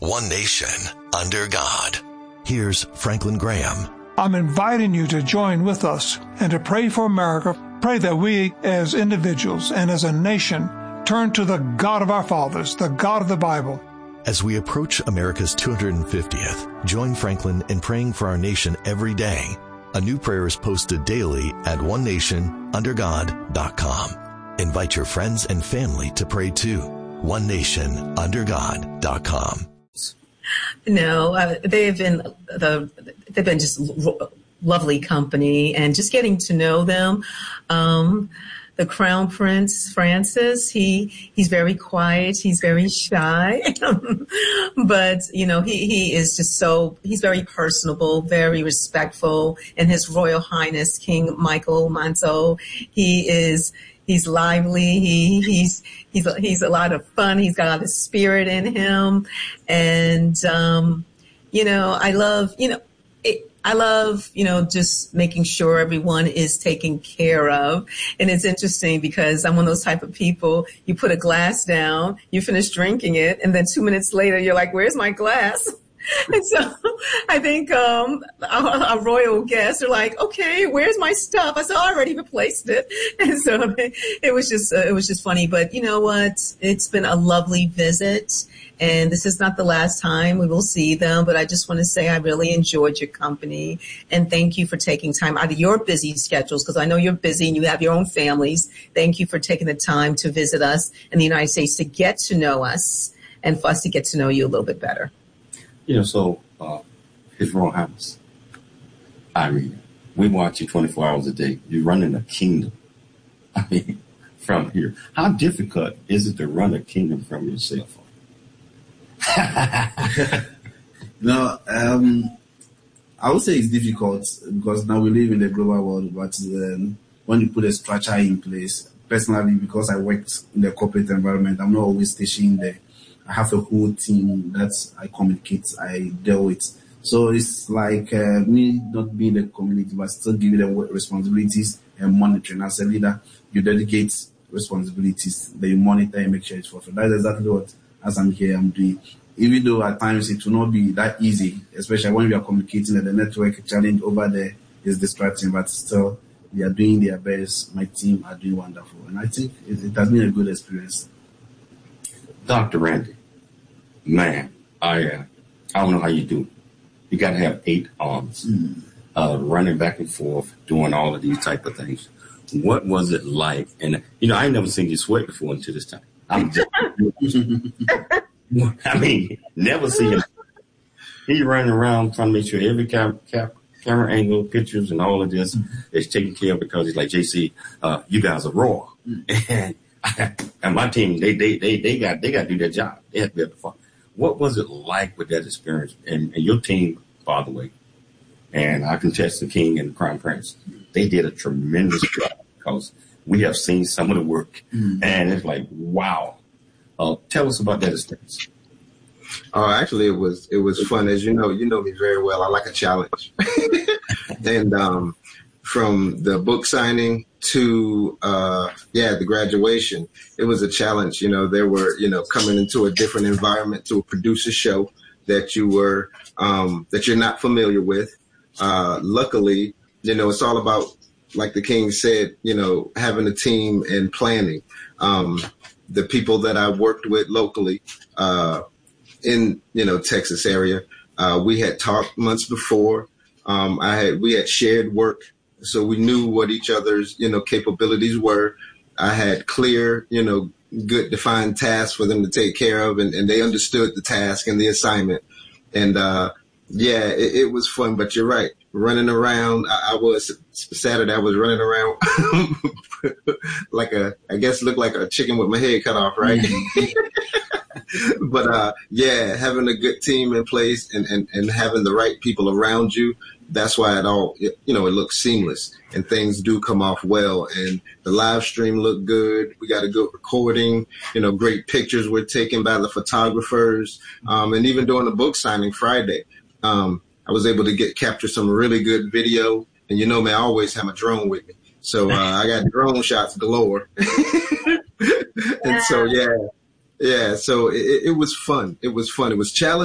one nation, under God. Here's Franklin Graham. I'm inviting you to join with us and to pray for America. Pray that we as individuals and as a nation turn to the God of our fathers, the God of the Bible. As we approach America's 250th, join Franklin in praying for our nation every day. A new prayer is posted daily at onenationundergod.com. Invite your friends and family to pray too. onenationundergod.com. No, they've been just lovely company, and just getting to know them. The Crown Prince Francis, he's very quiet, he's very shy, but he is just he's very personable, very respectful. And His Royal Highness King Michael Manso, he's lively, he's a lot of fun, he's got a lot of spirit in him, and I love, just making sure everyone is taken care of. And it's interesting because I'm one of those type of people, you put a glass down, you finish drinking it, and then 2 minutes later, you're like, where's my glass? And so I think our royal guests are like, okay, where's my stuff? I said, I already replaced it. And so it was just funny. But you know what? It's been a lovely visit. And this is not the last time we will see them, but I just want to say I really enjoyed your company. And thank you for taking time out of your busy schedules, because I know you're busy and you have your own families. Thank you for taking the time to visit us in the United States, to get to know us and for us to get to know you a little bit better. His Royal Highness, Irene, we watch you 24 hours a day. You're running a kingdom. I mean, from here. How difficult is it to run a kingdom from your cell phone? No, I would say it's difficult because now we live in the global world, but when you put a structure in place, personally, because I worked in the corporate environment, I'm not always stationed there. I have a whole team that I communicate, I deal with. So it's like me not being the community, but still giving them responsibilities and monitoring. As a leader, you dedicate responsibilities, then you monitor and make sure it's fulfilled. That's exactly what, as I'm here, I'm doing. Even though at times it will not be that easy, especially when we are communicating and the network challenge over there is distracting, but still they are doing their best. My team are doing wonderful. And I think it has been a good experience. Dr. Randy, man, I don't know how you do it. You got to have 8 arms, running back and forth, doing all of these type of things. What was it like? And, I ain't never seen you sweat before until this time. Never see him. He running around trying to make sure every camera angle, pictures, and all of this is taken care of, because he's like, JC, you guys are raw. And my team, they got to do their job. They have to be able to fun. What was it like with that experience? And your team, by the way, and I contest the King and the Crown Prince, they did a tremendous job, because we have seen some of the work, and it's like, wow. Tell us about that experience. Actually, it was fun. As you know me very well. I like a challenge. And from the book signing to the graduation, it was a challenge. There were coming into a different environment to produce a show that you're not familiar with. Luckily, it's all about, like the King said, having a team and planning. The people that I worked with locally in Texas area, we had talked months before. We had shared work, so we knew what each other's capabilities were. I had clear, good defined tasks for them to take care of, and they understood the task and the assignment. And it was fun. But you're right, running around. Saturday I was running around looked like a chicken with my head cut off, right? But having a good team in place and having the right people around you, that's why it looks seamless and things do come off well. And the live stream looked good. We got a good recording, great pictures were taken by the photographers. And even during the book signing Friday, I was able to capture some really good video. And I always have a drone with me. So I got drone shots galore. And so, so it was fun. It was fun. It was challenging.